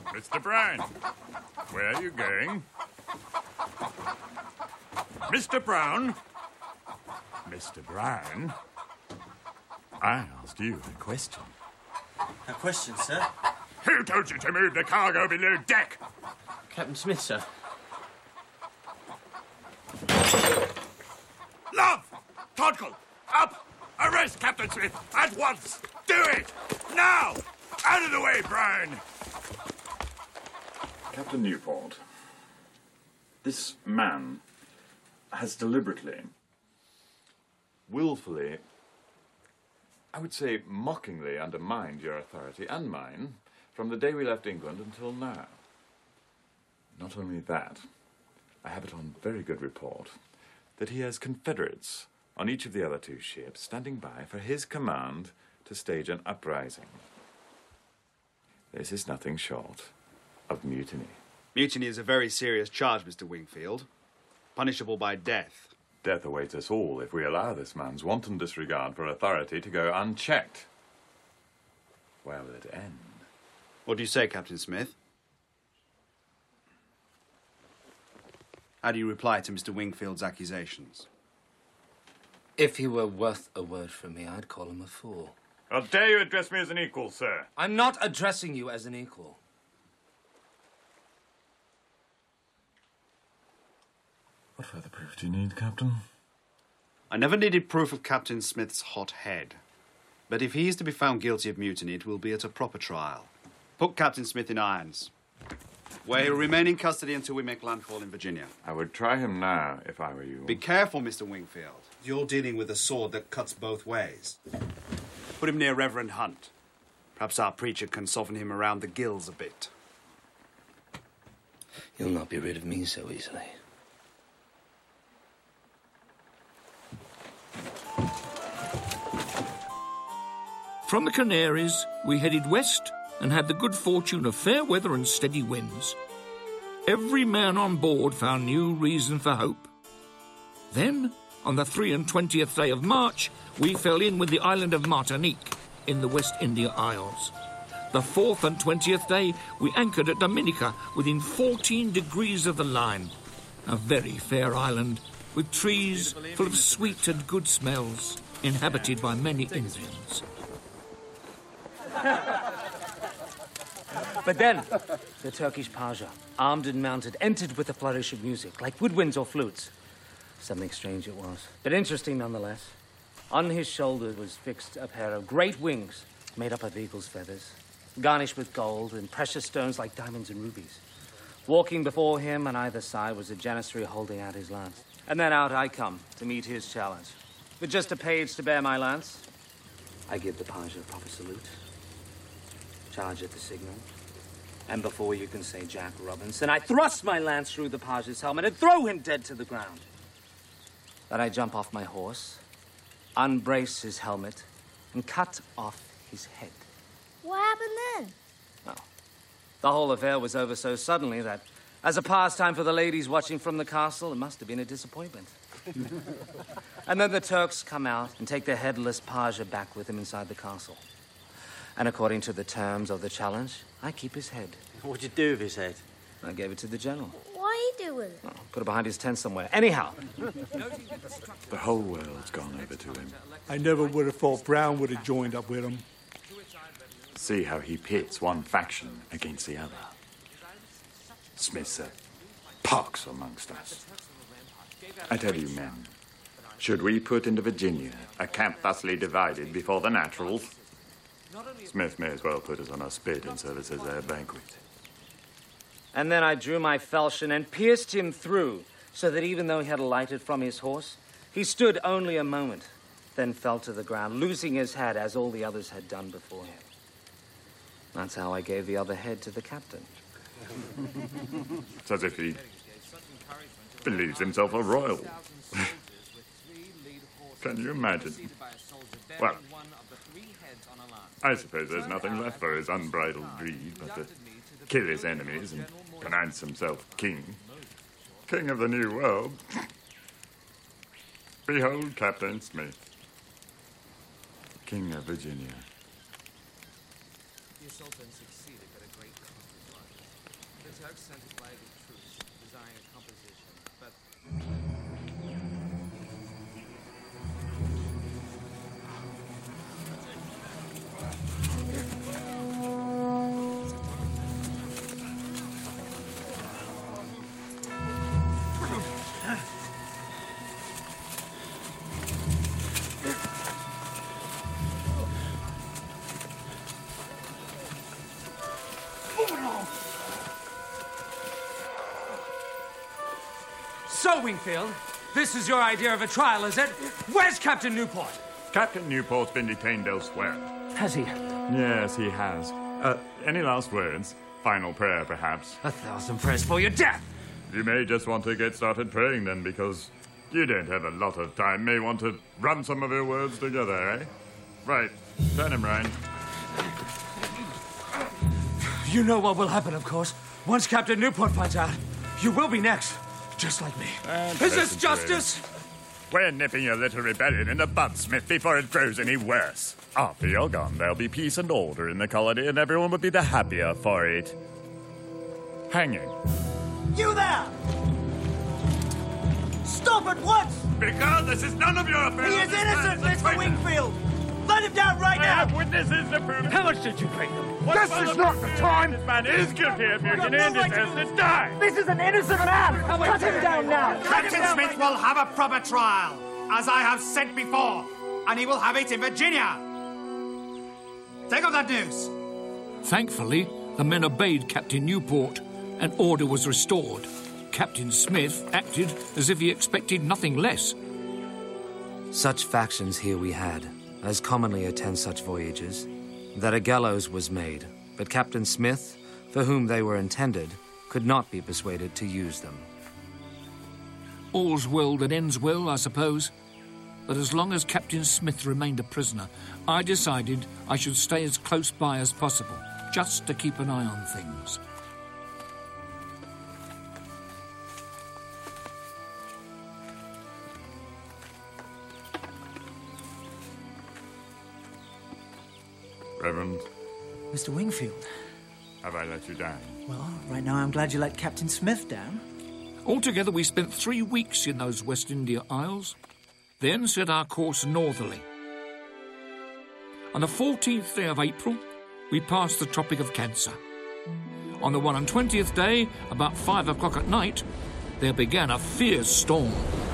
Mr. Brown, where are you going? Mr. Brown? Mr. Brown? I asked you a question. A question, sir? Who told you to move the cargo below deck? Captain Smith, sir. Love! Toddle! Up! Arrest Captain Smith at once! Do it! Now! Out of the way, Brown! Captain Newport, this man has deliberately, willfully, I would say mockingly undermined your authority and mine from the day we left England until now. Not only that, I have it on very good report that he has confederates on each of the other two ships standing by for his command to stage an uprising. This is nothing short of mutiny. Mutiny is a very serious charge, Mr. Wingfield. Punishable by death. Death awaits us all if we allow this man's wanton disregard for authority to go unchecked. Where will it end? What do you say, Captain Smith? How do you reply to Mr. Wingfield's accusations? If he were worth a word from me, I'd call him a fool. How dare you address me as an equal, sir? I'm not addressing you as an equal. What further proof do you need, Captain? I never needed proof of Captain Smith's hot head. But if he is to be found guilty of mutiny, it will be at a proper trial. Put Captain Smith in irons, where he'll remain in custody until we make landfall in Virginia. I would try him now, if I were you. Be careful, Mr. Wingfield. You're dealing with a sword that cuts both ways. Put him near Reverend Hunt. Perhaps our preacher can soften him around the gills a bit. You'll not be rid of me so easily. From the Canaries, we headed west and had the good fortune of fair weather and steady winds. Every man on board found new reason for hope. Then, on the 23rd day of March, we fell in with the island of Martinique in the West India Isles. The 4th and 20th day, we anchored at Dominica within 14 degrees of the line. A very fair island, with trees full of sweet and good smells, inhabited by many Indians. But then, the Turkish Pasha, armed and mounted, entered with a flourish of music, like woodwinds or flutes. Something strange it was, but interesting nonetheless. On his shoulder was fixed a pair of great wings made up of eagle's feathers, garnished with gold and precious stones like diamonds and rubies. Walking before him on either side was a janissary holding out his lance. And then out I come to meet his challenge. With just a page to bear my lance, I give the Pasha a proper salute. Charge at the signal. And before you can say Jack Robinson, I thrust my lance through the Pasha's helmet and throw him dead to the ground. Then I jump off my horse, unbrace his helmet, and cut off his head. What happened then? Well, the whole affair was over so suddenly that, as a pastime for the ladies watching from the castle, it must have been a disappointment. And then the Turks come out and take their headless Pasha back with them inside the castle. And according to the terms of the challenge, I keep his head. What'd you do with his head? I gave it to the general. What do you do with it? Oh, put it behind his tent somewhere. Anyhow. The whole world's gone over to him. I never would have thought Brown would have joined up with him. See how he pits one faction against the other. Smith's a pox amongst us. I tell you, men, should we put into Virginia a camp thusly divided before the naturals, Smith may as well put us on a spit and serve us as their banquet. And then I drew my falchion and pierced him through, so that even though he had alighted from his horse, he stood only a moment, then fell to the ground, losing his head as all the others had done before him. That's how I gave the other head to the captain. It's as if he believes himself a royal. Can you imagine? Well, I suppose there's nothing left for his unbridled greed but to kill his enemies and pronounce himself king. King of the New World. Behold Captain Smith, King of Virginia. Turks sent a flag of truce, desiring a composition, but... So, Wingfield, this is your idea of a trial, is it? Where's Captain Newport? Captain Newport's been detained elsewhere. Has he? Yes, he has. Any last words? Final prayer, perhaps? 1,000 prayers for your death! You may just want to get started praying then, because you don't have a lot of time. May want to run some of your words together, eh? Right. Turn him round. You know what will happen, of course. Once Captain Newport finds out, you will be next. Just like me. Is this justice? We're nipping your little rebellion in the bud, Smith, before it grows any worse. After you're gone, there'll be peace and order in the colony, and everyone will be the happier for it. Hanging. You there! Stop at once! Because this is none of your affair. He is innocent, Mr. Wingfield! Let him down right now! I have witnesses to prove it. How much did you pay them? This is not the time! This man is guilty of mutiny and deserves to die! This is an innocent man! Cut him down now! Captain Smith will have a proper trial, as I have said before, and he will have it in Virginia. Take up that news. Thankfully, the men obeyed Captain Newport, and order was restored. Captain Smith acted as if he expected nothing less. Such factions here we had, as commonly attend such voyages, that a gallows was made, but Captain Smith, for whom they were intended, could not be persuaded to use them. All's well that ends well, I suppose. But as long as Captain Smith remained a prisoner, I decided I should stay as close by as possible, just to keep an eye on things. Reverend, Mr. Wingfield. have I let you down? Well, right now I'm glad you let Captain Smith down. Altogether, we spent 3 weeks in those West India Isles, then set our course northerly. On the 14th day of April, we passed the Tropic of Cancer. On the 21st day, about 5 o'clock at night, there began a fierce storm.